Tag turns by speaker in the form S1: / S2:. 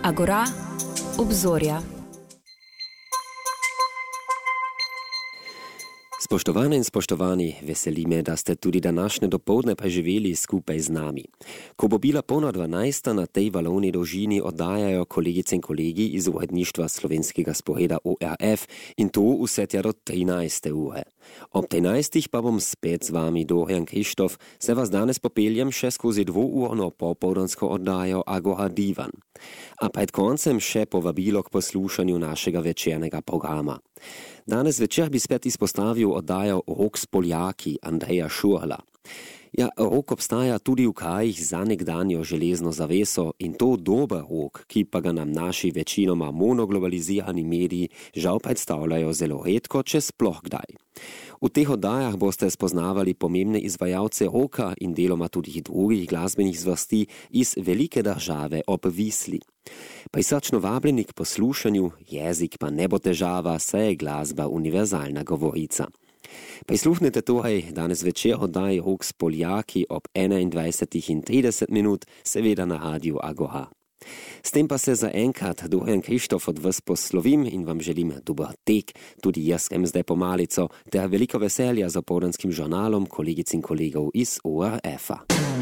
S1: Agora, obzorja.
S2: Spoštovane in spoštovani, veseli me, da ste tudi današnje dopoldne preživeli skupaj z nami. Ko bo bila polna 12. na tej valovni dolžini oddajajo kolegice in kolegi iz uredništva slovenskega sporeda ORF in to vse tja do 13. ure. Ob 13. pa bom spet z vami, Dorian Krištof, se vas danes popeljem še skozi dvourno popoldansko oddajo Agora Divan. A pred koncem še povabilo k poslušanju našega večernega programa. Danes večer bi spet izpostavil oddajo Rok s Poljaki Andreja Šurla. Ja, rok obstaja tudi v krajih za nekdanjo železno zaveso in to dober rok, ki pa ga nam naši večinoma monoglobalizirani mediji žal predstavljajo zelo redko, če sploh kdaj. V teh oddajah boste spoznavali pomembne izvajalce roka in deloma tudi drugih glasbenih zvrsti iz velike države ob Visli. Prisrčno vabljeni k poslušanju, jezik pa ne bo težava, saj je glasba univerzalna govorica. Prisluhnete torej danes večer oddaji Rok s Poljaki ob 21:30, seveda na Radiu Agora. S tem pa se za enkrat Dorian Krištof od vas poslovim in vam želim dober tek, tudi jaz grem zdaj po malico, ter veliko veselja z opoldanskim žurnalom kolegic in kolegov iz ORF-a.